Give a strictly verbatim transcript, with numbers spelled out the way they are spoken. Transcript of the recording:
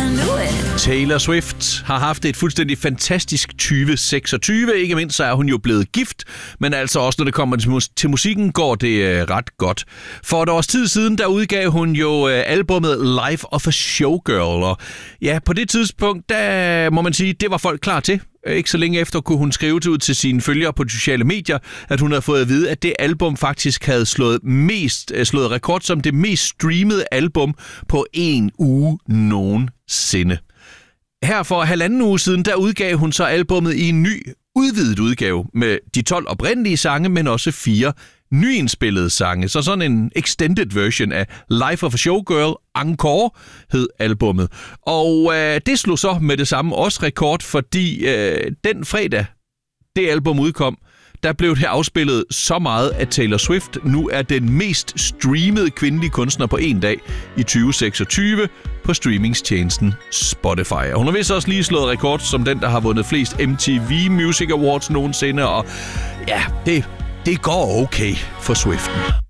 knew it. Taylor Swift har haft et fuldstændig fantastisk tyve seksogtyve. Ikke mindst så er hun jo blevet gift, men altså også når det kommer til, mus- til musikken, går det øh, ret godt. For et års tid siden, der udgav hun jo øh, albummet Life of a Showgirl. Og ja, på det tidspunkt, der må man sige, det var folk klar til. Ikke så længe efter kunne hun skrive det ud til sine følgere på de sociale medier, at hun havde fået at vide, at det album faktisk havde slået, mest, slået rekord som det mest streamede album på en uge nogensinde. Her for halvanden uge siden, der udgav hun så albummet i en ny, udvidet udgave med de tolv oprindelige sange, men også fire nyindspillede sange. Så sådan en extended version af Life of a Showgirl, Encore hed albummet. Og øh, det slog så med det samme også rekord, fordi øh, den fredag, det album udkom, der blev det afspillet så meget, at Taylor Swift nu er den mest streamede kvindelige kunstner på en dag i tyve seksogtyve på streamingstjenesten Spotify. Og hun har vist også lige slået rekord som den, der har vundet flest M T V Music Awards nogensinde, og ja, det, det går okay for Swiften.